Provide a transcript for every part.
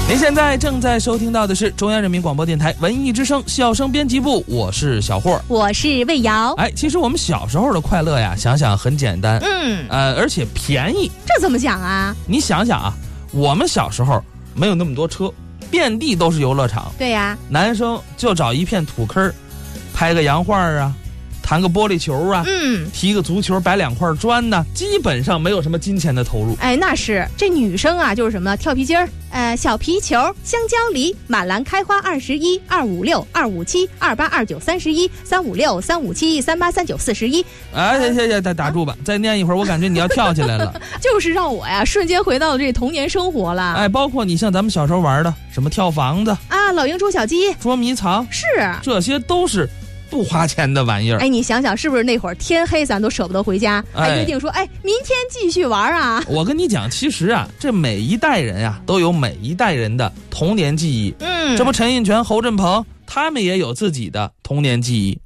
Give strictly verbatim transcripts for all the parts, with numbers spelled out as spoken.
您现在正在收听到的是中央人民广播电台文艺之声笑声编辑部，我是小霍， 我是魏瑶。 哎，其实我们小时候的快乐呀，想想很简单， 嗯， 呃，而且便宜。 这怎么讲啊？ 你想想啊，我们小时候没有那么多车，遍地都是游乐场。 对呀， 男生就找一片土坑，拍个洋画啊，弹个玻璃球啊， 嗯， 踢个足球，摆两块砖呢，基本上没有什么金钱的投入。 哎，那是这女生啊，就是什么跳皮筋儿，呃，小皮球、香蕉梨、马兰开花二十一、二五六、二五七、二八二九三十一、三五六、三五七、三八三九四十一。 哎，行行行，打打住吧，再念一会儿，我感觉你要跳起来了。 就是让我呀瞬间回到这童年生活了。 哎，包括你像咱们小时候玩的什么跳房子啊，老鹰捉小鸡、 捉迷藏， 是这些都是不花钱的玩意儿。 哎，你想想是不是那会儿天黑咱都舍不得回家，还约定说哎明天继续玩啊。 我跟你讲，其实啊，这每一代人啊都有每一代人的童年记忆。 嗯， 这不陈印泉、侯振鹏他们也有自己的童年记忆。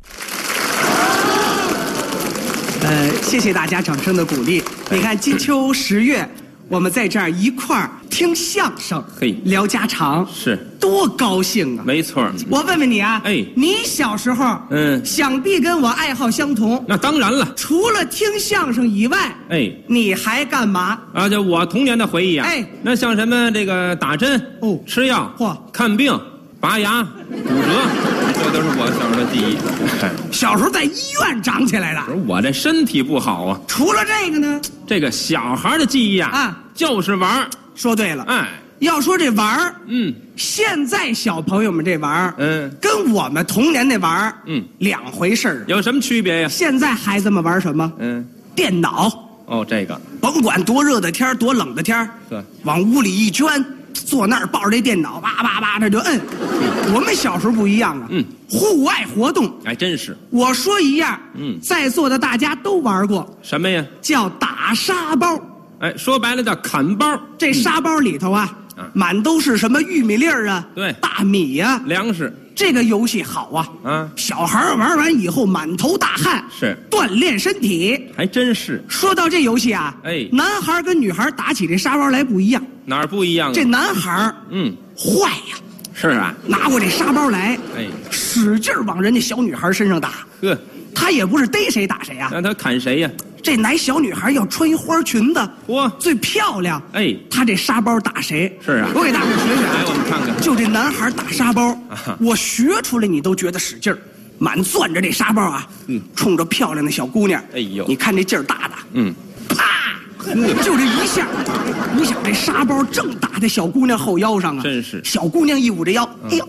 呃，谢谢大家掌声的鼓励。你看金秋十月，我们在这儿一块儿听相声， 嘿， 聊家常， 是多高兴啊！ 没错。 我问问你啊， 哎， 你小时候， 嗯， 想必跟我爱好相同。 那当然了， 除了听相声以外， 哎， 你还干嘛？ 啊，就我童年的回忆啊， 哎， 那像什么这个打针， 哦， 吃药， 嚯， 看病，拔牙，骨折，这都是我小时候的记忆。 小时候在医院长起来的。 我这身体不好啊。 除了这个呢？ 这个小孩的记忆啊， 啊， 就是玩儿。 说对了， 哎， 要说这玩儿， 嗯， 现在小朋友们这玩儿， 嗯， 跟我们童年那玩儿， 嗯， 两回事儿。 有什么区别呀？ 现在孩子们玩什么？ 嗯， 电脑。 哦，这个甭管多热的天儿多冷的天儿， 对， 往屋里一圈，坐那儿抱着这电脑，叭叭叭的就摁。我们小时候不一样啊， 嗯， 户外活动， 还真是。 我说一样， 嗯， 在座的大家都玩过， 什么呀？ 叫打沙包。 哎，说白了叫砍包。 这沙包里头啊， 嗯、 满都是什么玉米粒儿啊， 对， 大米呀、啊， 粮食。 这个游戏好啊， 啊， 小孩玩完以后满头大汗， 是锻炼身体， 还真是。 说到这游戏啊， 哎， 男孩跟女孩打起这沙包来不一样。 哪儿不一样啊？ 这男孩嗯坏呀， 是啊， 拿过这沙包来， 哎， 使劲往人家小女孩身上打。 呵， 他也不是逮谁打谁啊， 那他砍谁呀？ 这男小女孩要穿一花裙子， 嚯， 最漂亮。 哎， 他这沙包打谁？ 是啊， 我给大伙学学。 来，我们看看， 就这男孩打沙包， 啊、 我学出来你都觉得使劲儿，满攥着这沙包啊，嗯，冲着漂亮的小姑娘， 哎呦， 你看这劲儿大的， 嗯， 啪，就这一下，你想这沙包正打在小姑娘后腰上啊， 真是， 小姑娘一捂着腰，嗯、哎呦，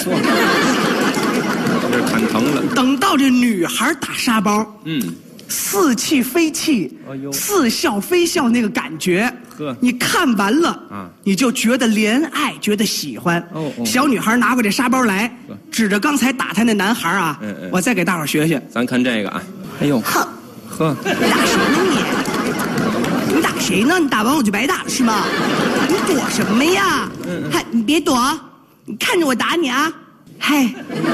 这砍疼了。 等到这女孩打沙包， 嗯。 似气非气， 哎呦， 似笑非笑那个感觉， 呵， 你看完了啊，你就觉得怜爱，觉得喜欢。 哦哦， 小女孩拿过这沙包来，指着刚才打她那男孩啊， 嗯嗯， 我再给大伙学学。 咱看这个啊，哎呦， 哼， 呵， 你打谁呢你？你打谁呢？你打完我就白打了是吗？你躲什么呀？嗯嗯，嗨，你别躲，你看着我打你啊！嗨。